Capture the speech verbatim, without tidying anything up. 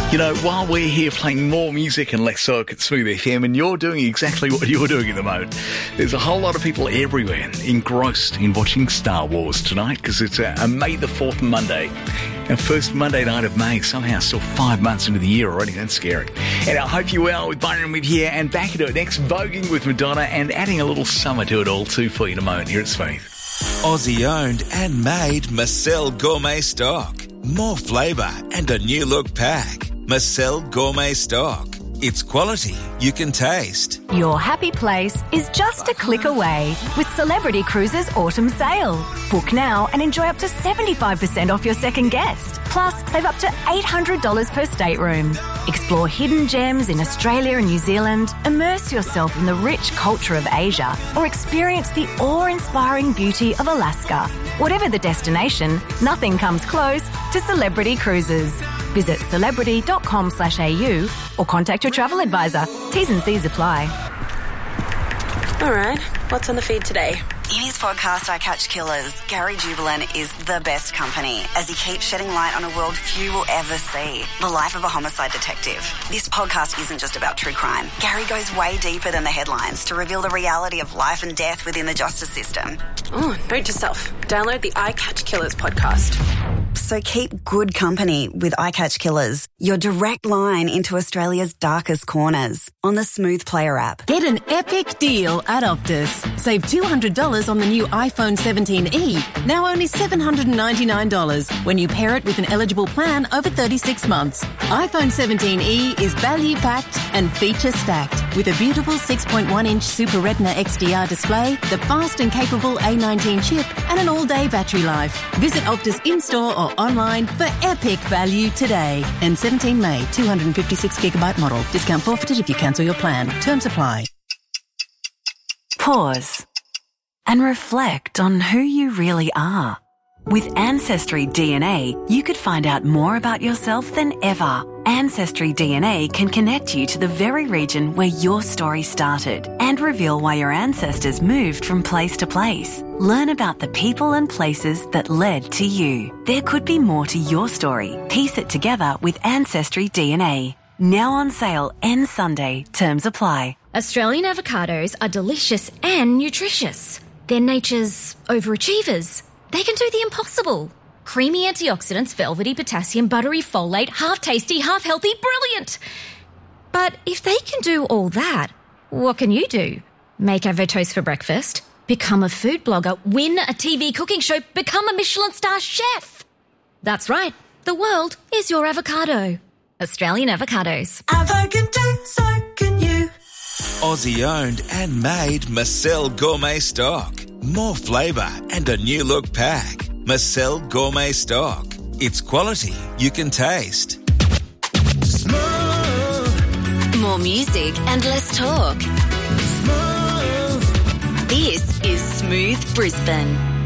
You know, while we're here playing more music and less talk at Smooth F M, and you're doing exactly what you're doing at the moment, there's a whole lot of people everywhere engrossed in watching Star Wars tonight because it's a, a May the fourth Monday. Our first Monday night of May, somehow still five months into the year already. That's scary. And I hope you're well with Byron Mid here and back into it next, voguing with Madonna and adding a little summer to it all too for you in a moment here at Smooth. Aussie owned and made Marcel Gourmet Stock. More flavour and a new look pack. Marcel Gourmet Stock. It's quality you can taste. Your happy place is just a click away with Celebrity Cruises Autumn Sale. Book now and enjoy up to seventy-five percent off your second guest. Plus, save up to eight hundred dollars per stateroom. Explore hidden gems in Australia and New Zealand, immerse yourself in the rich culture of Asia, or experience the awe-inspiring beauty of Alaska. Whatever the destination, nothing comes close to Celebrity Cruises. Visit celebrity.com slash AU or contact your travel advisor. T's and C's apply. All right, what's on the feed today? In his podcast, I Catch Killers, Gary Jubelin is the best company as he keeps shedding light on a world few will ever see, the life of a homicide detective. This podcast isn't just about true crime. Gary goes way deeper than the headlines to reveal the reality of life and death within the justice system. Oh, note to self, download the I Catch Killers podcast. So keep good company with I Catch Killers, your direct line into Australia's darkest corners on the Smooth Player app. Get an epic deal at Optus. Save two hundred dollars on the new iPhone seventeen e, now only seven hundred ninety-nine dollars when you pair it with an eligible plan over thirty-six months. iPhone seventeen e is value-packed and feature-stacked with a beautiful six point one inch Super Retina X D R display, the fast and capable A nineteen chip, and an all-day battery life. Visit Optus in-store or online for epic value today. And seventeen May, two hundred fifty-six gigabyte model. Discount forfeited if you cancel your plan. Terms apply. Pause and reflect on who you really are. With Ancestry D N A, you could find out more about yourself than ever. Ancestry D N A can connect you to the very region where your story started and reveal why your ancestors moved from place to place. Learn about the people and places that led to you. There could be more to your story. Piece it together with Ancestry D N A. Now on sale, end Sunday. Terms apply. Australian avocados are delicious and nutritious. They're nature's overachievers. They can do the impossible. Creamy antioxidants, velvety potassium, buttery folate, half tasty, half healthy, brilliant. But if they can do all that, what can you do? Make avotoast for breakfast, become a food blogger, win a T V cooking show, become a Michelin star chef. That's right, the world is your avocado. Australian avocados. Avo can do, so can you. Aussie owned and made Marcel Gourmet Stock. More flavour and a new look pack. Marcel Gourmet Stock. It's quality you can taste. Smooth. More music and less talk. Smooth. This is Smooth Brisbane.